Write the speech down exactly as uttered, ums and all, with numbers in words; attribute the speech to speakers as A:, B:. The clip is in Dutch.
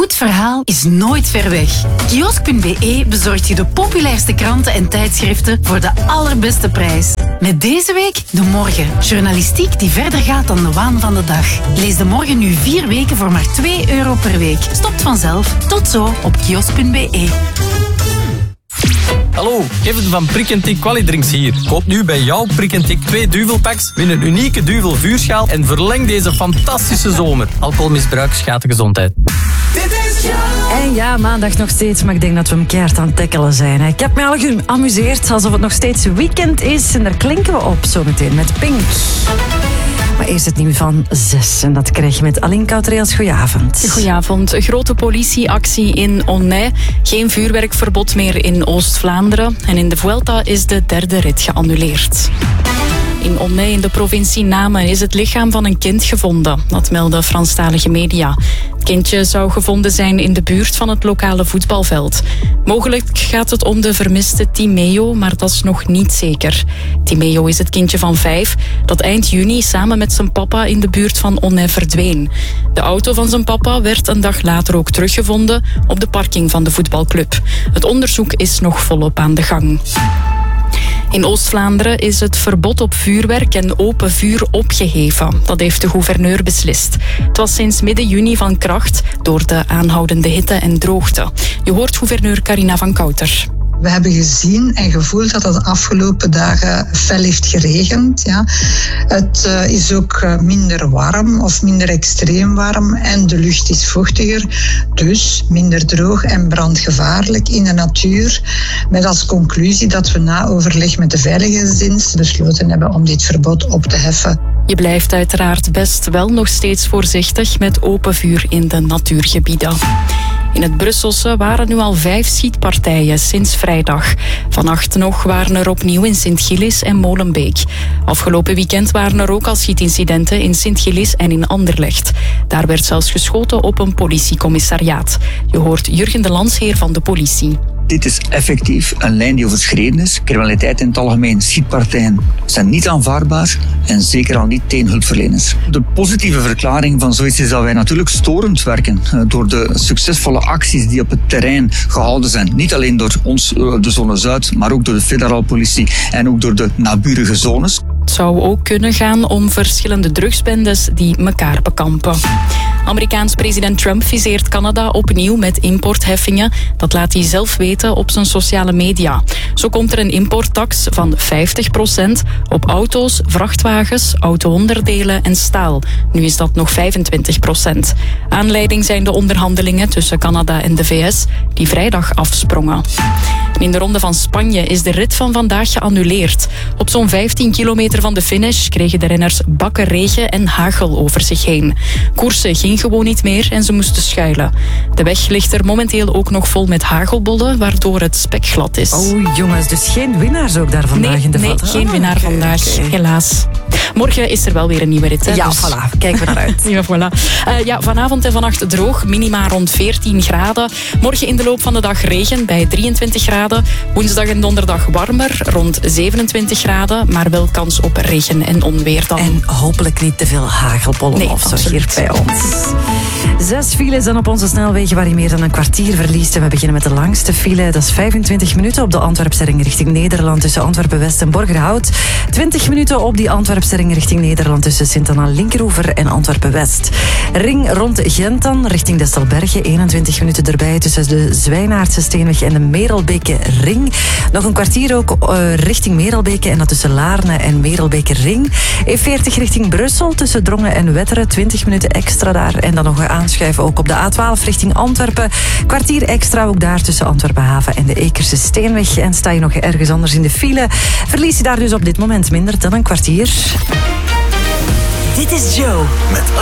A: goed verhaal is nooit ver weg. Kiosk punt be bezorgt je de populairste kranten en tijdschriften voor de allerbeste prijs. Met deze week De Morgen. Journalistiek die verder gaat dan de waan van de dag. Lees De Morgen nu vier weken voor maar twee euro per week. Stopt vanzelf. Tot zo op kiosk punt be.
B: Hallo, Kevin van Prik en Tik Qualidrinks hier. Koop nu bij jouw Prik en Tik twee duvelpacks, win een unieke duvel vuurschaal en verleng deze fantastische zomer. Alcoholmisbruik schaadt de gezondheid.
C: En ja, maandag nog steeds, maar ik denk dat we hem keihard aan het tackelen zijn. Ik heb me al geamuseerd, alsof het nog steeds weekend is. En daar klinken we op zometeen met Pink. Maar eerst het nieuws van zes. En dat krijg je met Aline Kouterels. Goedenavond.
D: Goedenavond. Een grote politieactie in Aulnay. Geen vuurwerkverbod meer in Oost-Vlaanderen. En in de Vuelta is de derde rit geannuleerd. In Aulnay in de provincie Namen is het lichaam van een kind gevonden. Dat melden Franstalige media. Het kindje zou gevonden zijn in de buurt van het lokale voetbalveld. Mogelijk gaat het om de vermiste Timeo, maar dat is nog niet zeker. Timeo is het kindje van vijf dat eind juni samen met zijn papa in de buurt van Aulnay verdween. De auto van zijn papa werd een dag later ook teruggevonden op de parking van de voetbalclub. Het onderzoek is nog volop aan de gang. In Oost-Vlaanderen is het verbod op vuurwerk en open vuur opgeheven. Dat heeft de gouverneur beslist. Het was sinds midden juni van kracht door de aanhoudende hitte en droogte. Je hoort gouverneur Carina van Kouter.
E: We hebben gezien en gevoeld dat het de afgelopen dagen fel heeft geregend. Ja. Het uh, is ook uh, minder warm of minder extreem warm en de lucht is vochtiger. Dus minder droog en brandgevaarlijk in de natuur. Met als conclusie dat we na overleg met de veiligheidsdienst besloten hebben om dit verbod op te heffen.
D: Je blijft uiteraard best wel nog steeds voorzichtig met open vuur in de natuurgebieden. In het Brusselse waren nu al vijf schietpartijen sinds vrijdag. Vannacht nog waren er opnieuw in Sint-Gillis en Molenbeek. Afgelopen weekend waren er ook al schietincidenten in Sint-Gillis en in Anderlecht. Daar werd zelfs geschoten op een politiecommissariaat. Je hoort Jurgen de Lansheer van de politie.
F: Dit is effectief een lijn die overschreden is. Criminaliteit in het algemeen, schietpartijen zijn niet aanvaardbaar en zeker al niet tegen hulpverleners. De positieve verklaring van zoiets is dat wij natuurlijk storend werken door de succesvolle acties die op het terrein gehouden zijn. Niet alleen door ons, de zone Zuid, maar ook door de federale politie en ook door de naburige zones.
D: Het zou ook kunnen gaan om verschillende drugsbendes die elkaar bekampen. Amerikaans president Trump viseert Canada opnieuw met importheffingen. Dat laat hij zelf weten op zijn sociale media. Zo komt er een importtax van vijftig procent op auto's, vrachtwagens, auto-onderdelen en staal. Nu is dat nog vijfentwintig procent. Aanleiding zijn de onderhandelingen tussen Canada en de V S die vrijdag afsprongen. In de ronde van Spanje is de rit van vandaag geannuleerd. Op zo'n vijftien kilometer van de finish kregen de renners bakken regen en hagel over zich heen. Koersen ging gewoon niet meer en ze moesten schuilen. De weg ligt er momenteel ook nog vol met hagelbollen, waardoor het spekglad is.
C: Oh jongens, dus geen winnaars ook daar vandaag
D: nee,
C: in de
D: Nee,
C: vat.
D: geen
C: oh,
D: winnaar
C: okay,
D: vandaag,
C: okay.
D: helaas. Morgen is er wel weer een nieuwe rit. Hè,
C: Ja,
D: dus...
C: voilà. Kijken we naar uit.
D: Ja, voilà. Uh, ja, vanavond en vannacht droog, minima rond veertien graden. Morgen in de loop van de dag regen bij drieëntwintig graden. Woensdag en donderdag warmer, rond zevenentwintig graden. Maar wel kans op regen en onweer dan.
C: En hopelijk niet te veel hagelbollen
D: nee,
C: of zo
D: absoluut.
C: hier bij ons. Zes files dan op onze snelwegen waar je meer dan een kwartier verliest. En we beginnen met de langste file. Dat is vijfentwintig minuten op de Antwerpse ring richting Nederland tussen Antwerpen-West en Borgerhout. twintig minuten op die Antwerpse ring richting Nederland tussen Sint-Anna-Linkeroever en Antwerpen-West. Ring rond Gent dan richting Destelbergen. eenentwintig minuten erbij tussen de Zwijnaardse Steenweg en de Merelbeke ring. Nog een kwartier ook uh, richting Merelbeke en dat tussen Laarne en Merelbeke ring. E veertig richting Brussel tussen Drongen en Wetteren. twintig minuten extra daar. En dan nog aanschuiven ook op de A twaalf richting Antwerpen. Kwartier extra ook daar tussen Antwerpenhaven en de Ekerse Steenweg. En sta je nog ergens anders in de file, verlies je daar dus op dit moment minder dan een kwartier.
G: Dit is Joe met